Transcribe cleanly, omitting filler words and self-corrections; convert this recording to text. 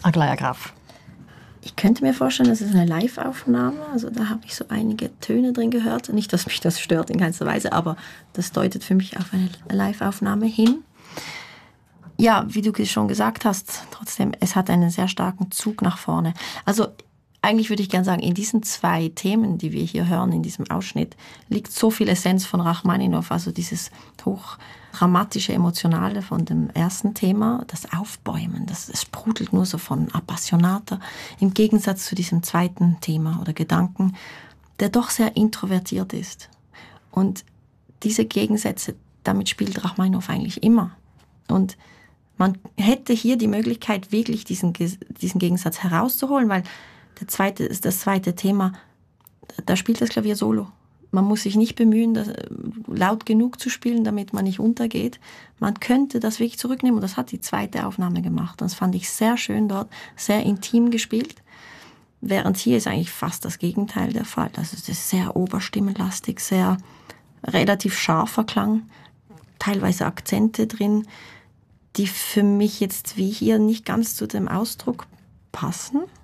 Aglaia Graf. Ich könnte mir vorstellen, das ist eine Live-Aufnahme. Also da habe ich so einige Töne drin gehört. Nicht, dass mich das stört in keinster Weise, aber das deutet für mich auf eine Live-Aufnahme hin. Ja, wie du schon gesagt hast, trotzdem, es hat einen sehr starken Zug nach vorne. Also eigentlich würde ich gerne sagen, in diesen 2 Themen, die wir hier hören, in diesem Ausschnitt, liegt so viel Essenz von Rachmaninow, also dieses hochdramatische, emotionale von dem ersten Thema, das Aufbäumen, es sprudelt nur so von Appassionata, im Gegensatz zu diesem zweiten Thema oder Gedanken, der doch sehr introvertiert ist. Und diese Gegensätze, damit spielt Rachmaninow eigentlich immer. Und man hätte hier die Möglichkeit, wirklich diesen Gegensatz herauszuholen, weil das zweite Thema, da spielt das Klavier solo. Man muss sich nicht bemühen, laut genug zu spielen, damit man nicht untergeht. Man könnte das wirklich zurücknehmen und das hat die zweite Aufnahme gemacht. Und das fand ich sehr schön dort, sehr intim gespielt. Während hier ist eigentlich fast das Gegenteil der Fall. Also es ist sehr oberstimmenlastig, sehr relativ scharfer Klang, teilweise Akzente drin, die für mich jetzt wie hier nicht ganz zu dem Ausdruck passen.